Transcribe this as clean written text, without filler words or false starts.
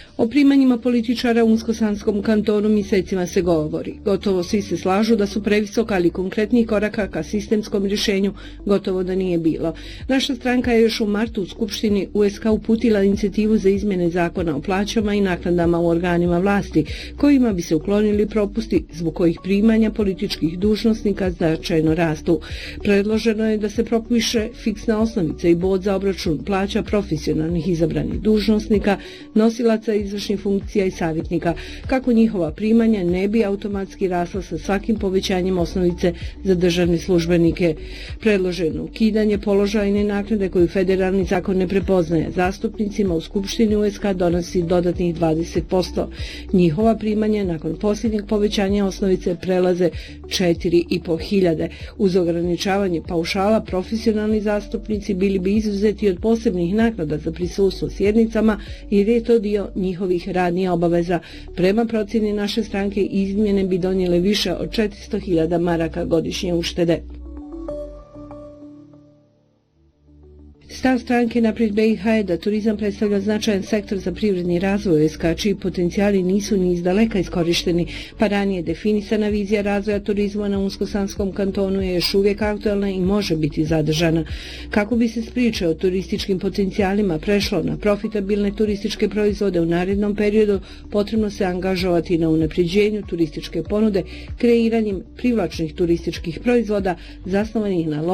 O primanjima političara u Unsko-Sanskom kantonu mjesecima se govori. Gotovo svi se slažu da su previsoka, ali konkretnih koraka ka sistemskom rješenju gotovo da nije bilo. Naša stranka je još u martu u Skupštini USK uputila inicijativu za izmjene zakona o plaćama i naknadama u organima vlasti, kojima bi se uklonili propusti zbog kojih primanja političkih dužnosnika značajno rastu. Predloženo je da se propiše fiksna osnovica i bod za obračun plaća profesionalnih izabranih dužnosnika, nosilaca izvršnih funkcija i savjetnika, kako njihova primanja ne bi automatski rasla sa svakim povećanjem osnovice za državne službenike. Predloženo ukidanje položajne naknade koju federalni zakon ne prepoznaje zastupnicima u Skupštini USK donosi dodatnih 20%. Njihova primanja nakon posljednjeg povećanja osnovice prelaze 4.500. Uz ograničavanje paušala profesionalni zastupnici bili bi izuzeti od posebnih naknada za prisustvo sjednicama jer je to dio njihovih radnih obaveza. Prema procjeni naše stranke izmjene bi donijele više od 400.000 maraka godišnje uštede. Stav stranke Naprijed BiH je da turizam predstavlja značajan sektor za privredni razvoj USK, čiji potencijali nisu ni izdaleka iskorišteni, pa ranije definisana vizija razvoja turizma na Unsko-Sanskom kantonu je još uvijek aktualna i može biti zadržana. Kako bi se priče o turističkim potencijalima prešlo na profitabilne turističke proizvode u narednom periodu, potrebno se angažovati na unapređenju turističke ponude, kreiranjem privlačnih turističkih proizvoda zasnovanih na